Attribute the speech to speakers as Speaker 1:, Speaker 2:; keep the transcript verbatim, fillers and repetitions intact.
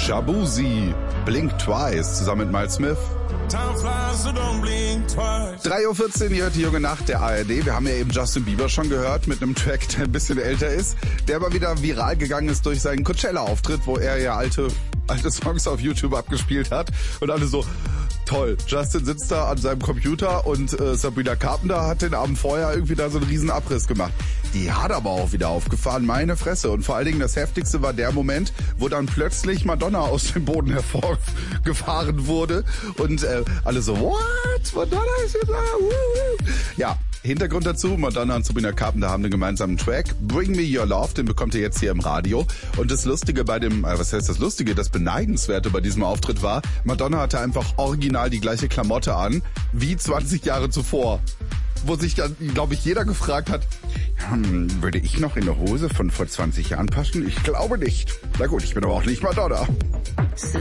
Speaker 1: Shabuzi, Blink Twice, zusammen mit Miles Smith. drei Uhr vierzehn, ihr hört die junge Nacht der A R D. Wir haben ja eben Justin Bieber schon gehört mit einem Track, der ein bisschen älter ist, der aber wieder viral gegangen ist durch seinen Coachella-Auftritt, wo er ja alte, alte Songs auf YouTube abgespielt hat. Und alle so, toll, Justin sitzt da an seinem Computer und äh, Sabrina Carpenter hat den Abend vorher irgendwie da so einen riesen Abriss gemacht. Die hat aber auch wieder aufgefahren, meine Fresse. Und vor allen Dingen das Heftigste war der Moment, wo dann plötzlich Madonna aus dem Boden hervorgefahren wurde und äh, alle so, what? Madonna ist jetzt da? Ja, Hintergrund dazu, Madonna und Sabrina Carpenter haben einen gemeinsamen Track, Bring Me Your Love, den bekommt ihr jetzt hier im Radio. Und das Lustige bei dem, äh, was heißt das Lustige, das Beneidenswerte bei diesem Auftritt war, Madonna hatte einfach original die gleiche Klamotte an, wie zwanzig Jahre zuvor. Wo sich dann, glaube ich, jeder gefragt hat, hm, würde ich noch in eine Hose von vor zwanzig Jahren passen? Ich glaube nicht. Na gut, ich bin aber auch nicht Madonna.